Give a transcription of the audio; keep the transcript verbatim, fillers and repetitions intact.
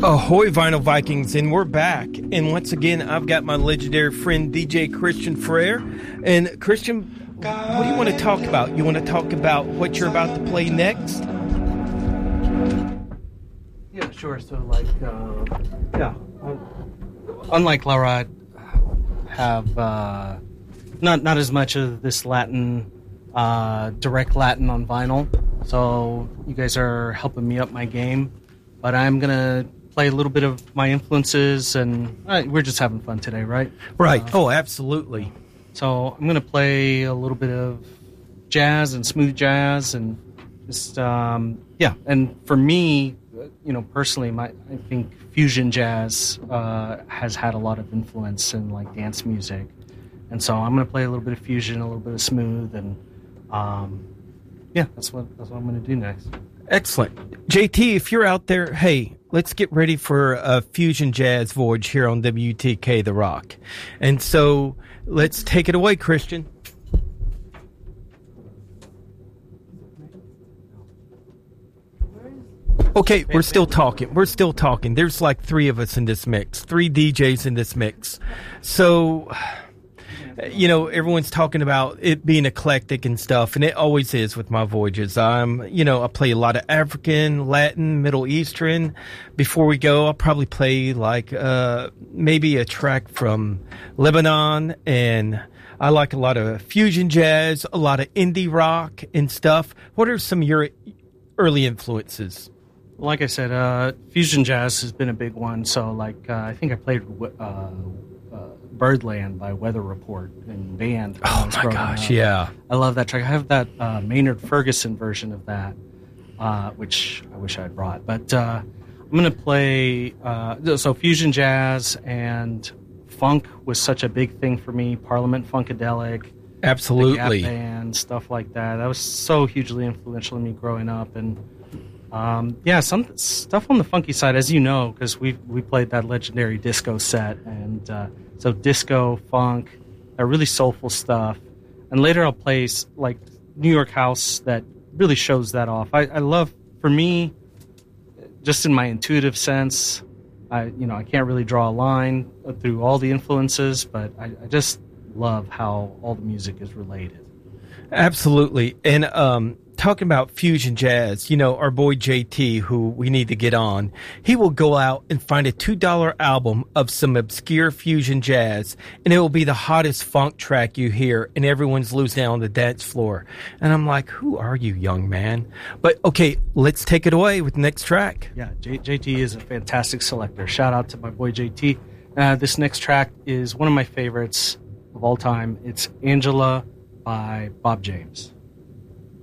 Ahoy, Vinyl Vikings, and we're back. And once again, I've got my legendary friend, D J Christian Frere. And Christian, what do you want to talk about? You want to talk about what you're about to play next? Yeah, sure. So, like, uh, yeah. Unlike Laura, I have uh, not not as much of this Latin, uh, direct Latin on vinyl. So, you guys are helping me up my game. But I'm going to play a little bit of my influences, and uh, we're just having fun today, right? Right. Uh, oh, absolutely. So I'm going to play a little bit of jazz and smooth jazz, and just, um, yeah. And for me, you know, personally, my I think fusion jazz uh, has had a lot of influence in, like, dance music. And so I'm going to play a little bit of fusion, a little bit of smooth, and, um, yeah, that's what, that's what I'm going to do next. Excellent. J T, if you're out there, hey, let's get ready for a fusion jazz voyage here on W T K The Rock. And so let's take it away, Christian. Okay, we're still talking. We're still talking. There's like three of us in this mix, three D Js in this mix. So, you know, everyone's talking about it being eclectic and stuff, and it always is with my voyages. I'm, you know, I play a lot of African, Latin, Middle Eastern. Before we go, I'll probably play like uh, maybe a track from Lebanon, and I like a lot of fusion jazz, a lot of indie rock and stuff. What are some of your early influences? Like I said, uh, fusion jazz has been a big one. So, like, uh, I think I played uh, Birdland by Weather Report in band. Oh my gosh, up. yeah. I love that track. I have that uh, Maynard Ferguson version of that, uh, which I wish I had brought. But uh, I'm going to play, uh, so fusion jazz and funk was such a big thing for me. Parliament Funkadelic. Absolutely. The Gap Band, stuff like that. That was so hugely influential in me growing up. And um, yeah, some stuff on the funky side, as you know, because we we played that legendary disco set, and uh, so disco, funk, uh, really soulful stuff. And later I'll play like New York house that really shows that off. I, I love, for me, just in my intuitive sense, I you know I can't really draw a line through all the influences, but I, I just love how all the music is related. Absolutely. And um, talking about fusion jazz, you know, our boy J T, who we need to get on, he will go out and find a two dollar album of some obscure fusion jazz, and it will be the hottest funk track you hear, and everyone's losing out on the dance floor. And I'm like, who are you, young man? But, okay, let's take it away with the next track. Yeah, J- JT is a fantastic selector. Shout out to my boy J T. Uh, this next track is one of my favorites of all time. It's Angela by Bob James.